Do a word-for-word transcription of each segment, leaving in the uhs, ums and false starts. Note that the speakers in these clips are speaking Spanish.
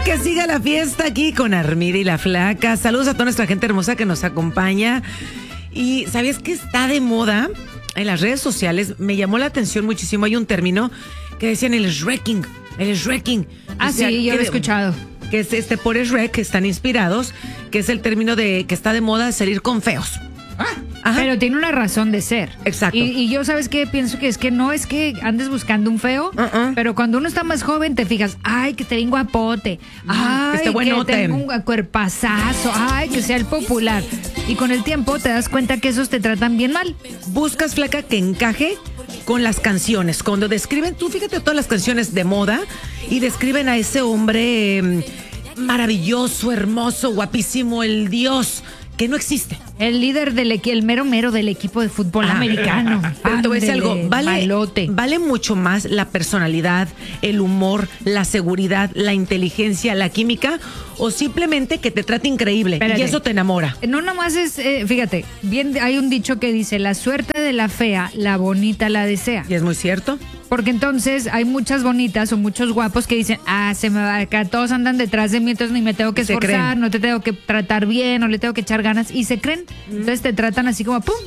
que siga la fiesta aquí con Armida y la Flaca. Saludos a toda nuestra gente hermosa que nos acompaña. Y ¿sabías que está de moda en las redes sociales? Me llamó la atención muchísimo. Hay un término que decían el shreking, el shreking. Ah, o sea, sí, yo lo he escuchado. Que es este por Shrek, que están inspirados, que es el término de que está de moda salir con feos. Ah, Ajá. Pero tiene una razón de ser. Exacto. Y, y yo, ¿sabes qué? Pienso que es que no es que andes buscando un feo, uh-uh. pero cuando uno está más joven te fijas, ay, que te tengo guapote, ay, este que tengo un cuerpazazo, ay, que sea el popular. Y con el tiempo te das cuenta que esos te tratan bien mal. Buscas, Flaca, que encaje con las canciones. Cuando describen, tú fíjate todas las canciones de moda y describen a ese hombre eh, maravilloso, hermoso, guapísimo, el dios que no existe. El líder del equipo, el mero mero del equipo de fútbol ah, americano. Pero te voy a decir algo, vale, vale mucho más la personalidad, el humor, la seguridad, la inteligencia, la química, o simplemente que te trate increíble. Espérate. Y eso te enamora. No nomás es, eh, fíjate, bien hay un dicho que dice, la suerte de la fea, la bonita la desea. Y es muy cierto. Porque entonces hay muchas bonitas o muchos guapos que dicen, ah, se me va acá, todos andan detrás de mí, entonces ni me tengo que esforzar, no te tengo que tratar bien, no le tengo que echar ganas, y se creen. Entonces te tratan así como ¡pum!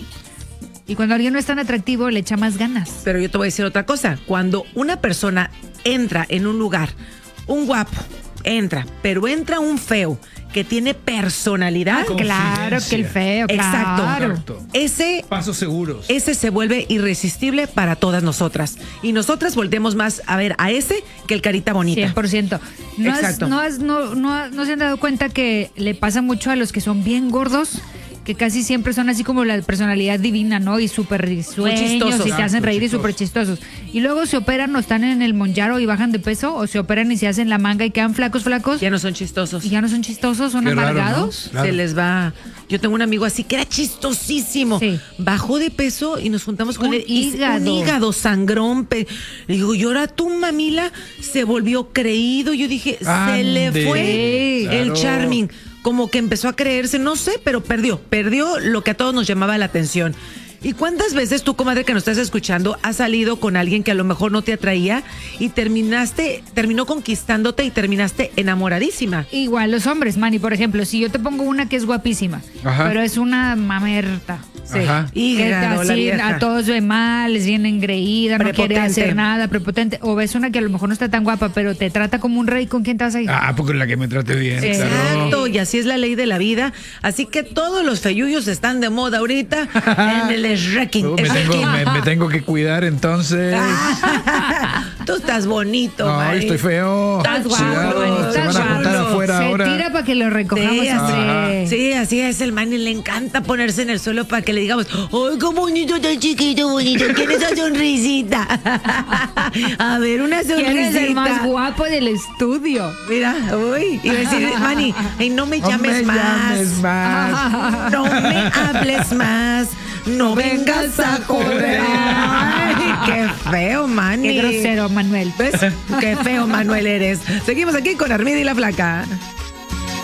Y cuando alguien no es tan atractivo, le echa más ganas. Pero yo te voy a decir otra cosa. Cuando una persona entra en un lugar, un guapo entra, pero entra un feo que tiene personalidad. Ah, claro que el feo, exacto, claro. Exacto. Ese, pasos seguros. Ese se vuelve irresistible para todas nosotras. Y nosotras volteamos más a ver a ese que el carita bonita. cien por ciento. ¿No, exacto. Has, no, has, no, no, ¿No se han dado cuenta que le pasa mucho a los que son bien gordos? Que casi siempre son así como la personalidad divina, ¿no? Y súper risueños y te hacen reír y súper chistosos. Y luego se operan o están en el Monjaro y bajan de peso, o se operan y se hacen la manga y quedan flacos, flacos. Ya no son chistosos. Y ya no son chistosos, son Qué amargados. Raro, ¿no? Claro. Se les va. Yo tengo un amigo así que era chistosísimo. Sí. Bajó de peso y nos juntamos con un él. Hígado. Un hígado sangrón. Pe... Le digo, y ahora tu mamila se volvió creído. Yo dije, Ande. se le fue Sí, el claro. charming. Como que empezó a creerse, no sé, pero perdió, perdió lo que a todos nos llamaba la atención. ¿Y cuántas veces tú, comadre, que nos estás escuchando, has salido con alguien que a lo mejor no te atraía y terminaste, terminó conquistándote y terminaste enamoradísima? Igual los hombres, Manny, por ejemplo, si yo te pongo una que es guapísima, Ajá. pero es una mamerta. Sí. Hígado, así, la vieja. A todos ve mal, es bien engreída, no quiere hacer nada, prepotente. O ves una que a lo mejor no está tan guapa, pero te trata como un rey, ¿con quién te vas a ir? Ah, porque es la que me trate bien. Sí. Claro. Exacto, y así es la ley de la vida. Así que todos los feyuyos están de moda ahorita en el shreking. Uh, me, tengo, me, me tengo que cuidar entonces. Tú estás bonito, no, Mari. Estoy feo. Estás guapo, Cuidado, se van a juntar afuera Se ahora. tira para que lo recojamos. Sí, así, hombre. sí, así es el Manny. Le encanta ponerse en el suelo para que le digamos, ¡ay, qué bonito, tan chiquito, bonito! ¿Quién es esa sonrisita? A ver, una sonrisita. ¿Quién es el más guapo del estudio? Mira, uy, iba a decir, Manny, hey, no me llames no me más. Llames más. No me hables más. No vengas a correr. Ay, qué feo, Manny. Qué grosero, Manuel. ¿Ves? Qué feo, Manuel, eres. Seguimos aquí con Armida y la Flaca.